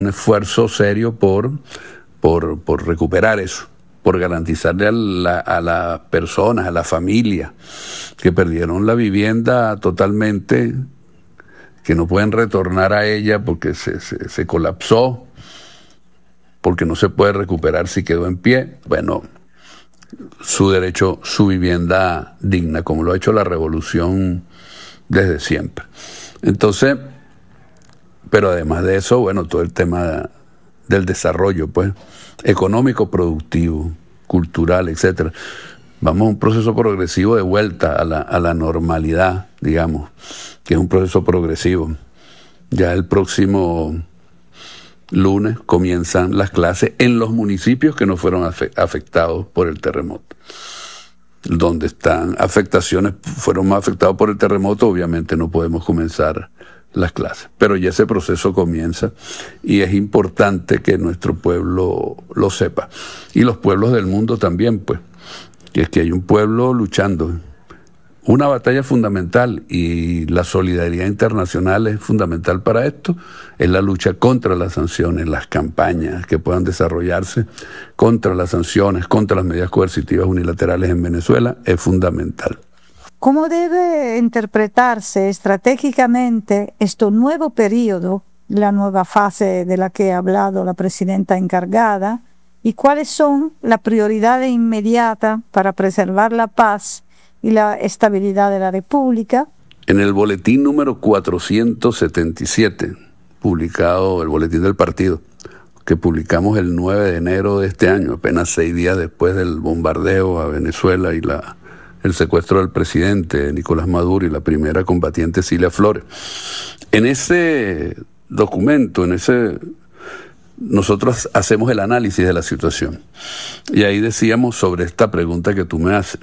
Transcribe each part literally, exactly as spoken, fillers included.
un esfuerzo serio por, por, por recuperar eso, por garantizarle a la, a las personas, a la familia que perdieron la vivienda totalmente, que no pueden retornar a ella porque se, se, se colapsó, porque no se puede recuperar si quedó en pie, bueno, su derecho, su vivienda digna, como lo ha hecho la revolución desde siempre. Entonces, pero además de eso, bueno, todo el tema del desarrollo, pues, económico, productivo, cultural, etcétera. Vamos a un proceso progresivo de vuelta a la, a la normalidad, digamos, que es un proceso progresivo. Ya el próximo lunes comienzan las clases en los municipios que no fueron afectados por el terremoto. Donde están afectaciones, fueron más afectados por el terremoto, obviamente no podemos comenzar las clases. Pero ya ese proceso comienza y es importante que nuestro pueblo lo sepa. Y los pueblos del mundo también, pues, que es que hay un pueblo luchando. Una batalla fundamental, y la solidaridad internacional es fundamental para esto, es la lucha contra las sanciones, las campañas que puedan desarrollarse contra las sanciones, contra las medidas coercitivas unilaterales en Venezuela, es fundamental. ¿Cómo debe interpretarse estratégicamente este nuevo periodo, la nueva fase de la que ha hablado la presidenta encargada, y cuáles son las prioridades inmediatas para preservar la paz y la estabilidad de la República? En el boletín número cuatrocientos setenta y siete, publicado, el boletín del partido, que publicamos el nueve de enero de este año, apenas seis días después del bombardeo a Venezuela y la, el secuestro del presidente Nicolás Maduro y la primera combatiente Cilia Flores. En ese documento, en ese, nosotros hacemos el análisis de la situación. Y ahí decíamos sobre esta pregunta que tú me haces,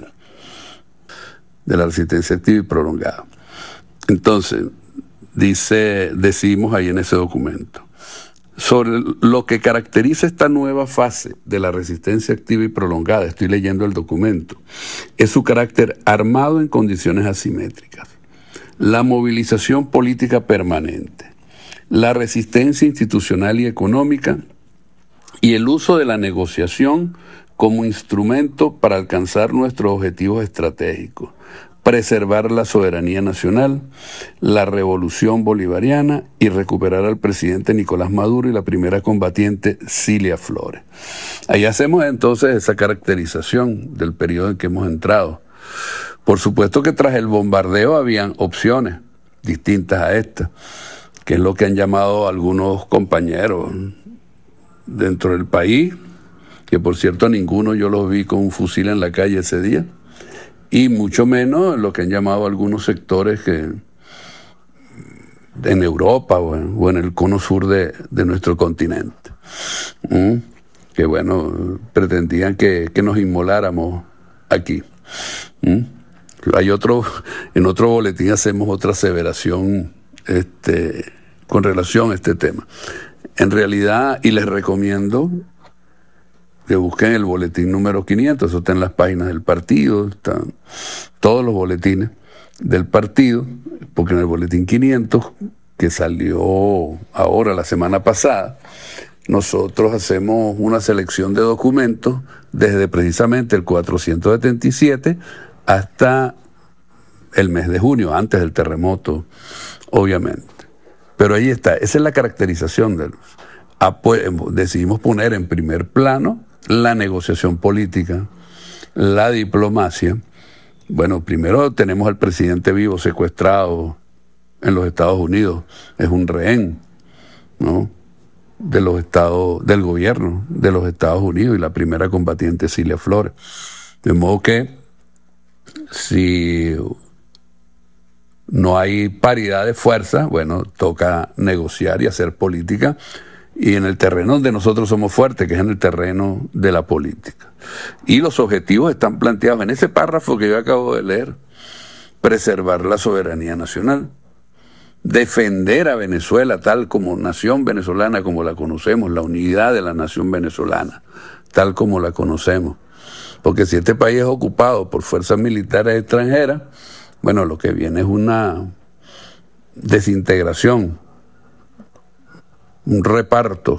de la resistencia activa y prolongada. Entonces, dice, decimos ahí en ese documento, sobre lo que caracteriza esta nueva fase de la resistencia activa y prolongada, estoy leyendo el documento, es su carácter armado en condiciones asimétricas, la movilización política permanente, la resistencia institucional y económica y el uso de la negociación como instrumento para alcanzar nuestros objetivos estratégicos, preservar la soberanía nacional, la revolución bolivariana y recuperar al presidente Nicolás Maduro y la primera combatiente Cilia Flores. Ahí hacemos entonces esa caracterización del periodo en que hemos entrado. Por supuesto que tras el bombardeo habían opciones distintas a esta, que es lo que han llamado algunos compañeros dentro del país, que por cierto a ninguno yo los vi con un fusil en la calle ese día, y mucho menos lo que han llamado algunos sectores que en Europa o en, o en el cono sur de, de nuestro continente, ¿Mm? que bueno, pretendían que, que nos inmoláramos aquí. ¿Mm? Hay otro, en otro boletín hacemos otra aseveración este, con relación a este tema. En realidad, y les recomiendo que busquen el boletín número quinientos, eso está en las páginas del partido, están todos los boletines del partido, porque en el boletín quinientos, que salió ahora la semana pasada, nosotros hacemos una selección de documentos desde precisamente el cuatrocientos setenta y siete hasta el mes de junio, antes del terremoto, obviamente. Pero ahí está, esa es la caracterización de los... Decidimos poner en primer plano la negociación política, la diplomacia. Bueno, primero tenemos al presidente vivo secuestrado en los Estados Unidos, es un rehén, ¿no?, de los estados, del gobierno de los Estados Unidos, y la primera combatiente Cilia Flores. De modo que si no hay paridad de fuerza, bueno, toca negociar y hacer política, y en el terreno donde nosotros somos fuertes, que es en el terreno de la política. Y los objetivos están planteados en ese párrafo que yo acabo de leer: preservar la soberanía nacional, defender a Venezuela tal como nación venezolana como la conocemos, la unidad de la nación venezolana tal como la conocemos. Porque si este país es ocupado por fuerzas militares extranjeras, bueno, lo que viene es una desintegración un reparto